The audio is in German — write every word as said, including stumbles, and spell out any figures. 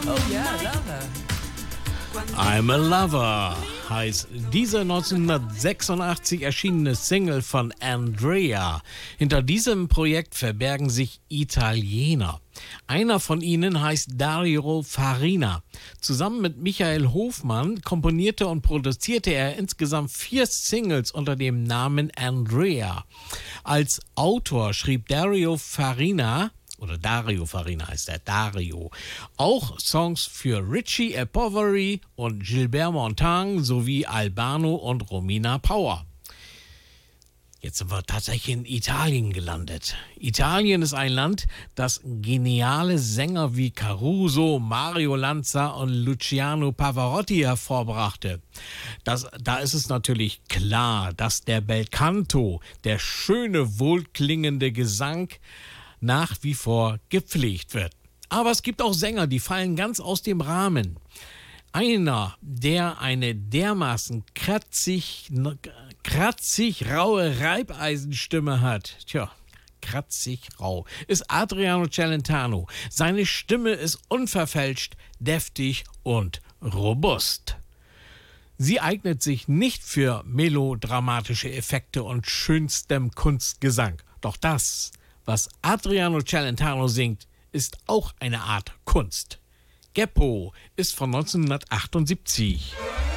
Oh yeah, Lover. I'm a Lover heißt diese neunzehnhundertsechsundachtzig erschienene Single von Andrea. Hinter diesem Projekt verbergen sich Italiener. Einer von ihnen heißt Dario Farina. Zusammen mit Michael Hofmann komponierte und produzierte er insgesamt vier Singles unter dem Namen Andrea. Als Autor schrieb Dario Farina Oder Dario Farina heißt er, Dario. Auch Songs für Richie E. Poveri und Gilbert Montand sowie Albano und Romina Power. Jetzt sind wir tatsächlich in Italien gelandet. Italien ist ein Land, das geniale Sänger wie Caruso, Mario Lanza und Luciano Pavarotti hervorbrachte. Das, da ist es natürlich klar, dass der Bel Canto, der schöne, wohlklingende Gesang, nach wie vor gepflegt wird. Aber es gibt auch Sänger, die fallen ganz aus dem Rahmen. Einer, der eine dermaßen kratzig, kratzig raue Reibeisenstimme hat, tja, kratzig rau, ist Adriano Celentano. Seine Stimme ist unverfälscht, deftig und robust. Sie eignet sich nicht für melodramatische Effekte und schönstem Kunstgesang. Doch das, was Adriano Celentano singt, ist auch eine Art Kunst. Geppo ist von neunzehnhundertachtundsiebzig.